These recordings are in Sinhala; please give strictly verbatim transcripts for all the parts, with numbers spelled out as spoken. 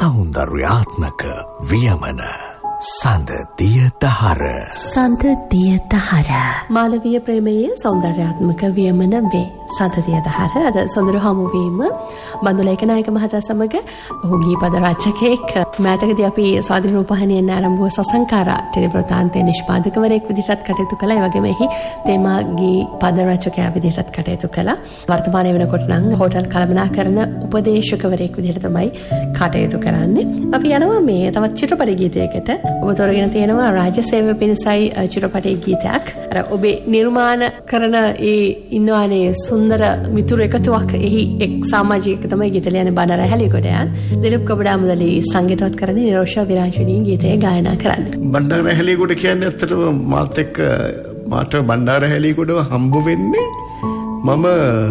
සෞන්දර්යාත්මක වියමන සඳ දිය දහර සඳ දිය දහර මානවීය ප්‍රේමයේ සෞන්දර්යාත්මක වියමන වේ සඳ දිය දහර අද සොඳුරු හමුවීම බන්දුලේක නායක මහතා සමග ඔහු ගී පද රචකයෙක් මෑතකදී අපි ස්වාධීන රූපවාහිනියෙන් ආරම්භ වූ සසංකාරා ටෙලිවෘත්තාන්තයේ නිෂ්පාදකවරයෙක් විදිහට කටයුතු කළා. ඒ වගේම එහි තේමා ගී පද රචකයා විදිහට කටයුතු කළා. වර්තමානයේ වෙනකොට නම් හෝටල් කළමනාකරන උපදේශකවරයෙක් විදිහට තමයි කටයුතු කරන්නේ. අපි යනවා මේ තවත් චිත්‍රපට ගීතයකට. ඔබ තෝරගෙන තියෙනවා රාජ්‍ය සේවය පිණිසයි චිත්‍රපටයේ ගීතයක්. අර ඔබේ නිර්මාණ කරන ඒ ඉන්නවානේ සුන්දර මිතුරු එකතුවක් එහි එක් සමාජිකයෙක් තමයි ගීත ලියන්නේ බණ්ඩාර ඇහැලියගොඩයන්. දිලිප් කබඩා මුදලි සංගීතවත් කරන නිරෝෂා විරාජනී ගීතය ගායනා කරන්නේ. බණ්ඩාර ඇහැලියගොඩ කියන්නේ ඇත්තටම මාත් එක්ක මාට බණ්ඩාර ඇහැලියගොඩව හම්බ වෙන්නේ මම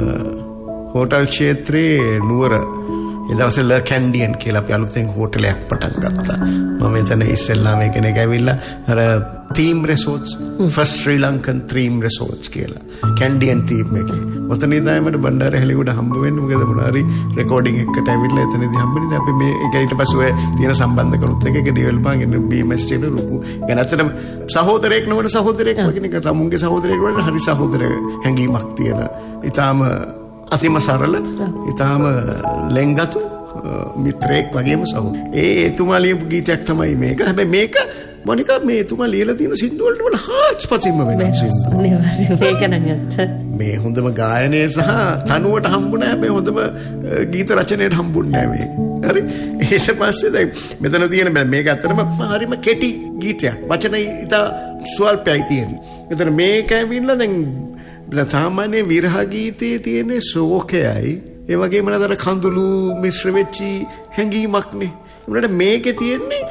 හෝටල් ක්ෂේත්‍රයේ නුවර ඒ දවස්වල ල කැන්ඩියන් කියලා අපි අලුතෙන් හෝටලයක් පටන් ගත්තා. මම එතන ඉස්සෙල්ලා මේ කෙනෙක් ඇවිල්ලා අර තීම් රිසෝට්ස් ෆස්ට් ශ්‍රී ලංකන් තීම් රිසෝට්ස් කියලා කැන්ඩියන් තීම් එකේ. ඔතන ඉඳන් මට බණ්ඩාර ඇහැලියගොඩ හම්බ වෙන්නේ මොකද මොනාරි රෙකෝඩින් එකකට ඇවිල්ලා එතනදී හම්බෙන්නේ. අපි මේ ඒක ඊට පස්සේ තියෙන සම්බන්ධකරුත් එක්ක ඒක ඩෙවලොප් කරන බී එම් එස් ටී ලොකු. ඒ නැත්නම් සහෝදරයෙක් නවන සහෝදරයෙක් වගේ නිකන් සමුන්ගේ සහෝදරයෙක් වගේ හරි සහෝදර හැඟීමක් තියෙන. ඊටාම අතිම සරල ඊටාම ලෙන්ගතු මිත්‍රයෙක් වගේම සහෝ. ඒ එතුමා ලියපු ගීතයක් තමයි මේක. හැබැයි මේක මොනිකා මේ එතුමා ලියලා තියෙන සින්දු වලට වල හාත්පසින්ම වෙන සින්දු. මේක නංගත්. මේ හොඳම ගායනය සහ තනුවට හම්බුනේ හැබැයි හොඳම ගීත රචනයට හම්බුන්නේ නැහැ මේක. හරි. ඊට පස්සේ දැන් මෙතන තියෙන මේක ඇත්තටම හරිම කෙටි ගීතයක්. වචන ඉතා ස්වල්පයි තියෙන්නේ. මෙතන මේක ඇවිල්ලා දැන් සාමාන්‍ය විරහ ගීතයේ තියෙන ශෝකයයි ඒ වගේම නේද කඳුළු මිශ්‍ර වෙච්චි හැඟීමක්නේ. ඒකට මේකේ තියෙන්නේ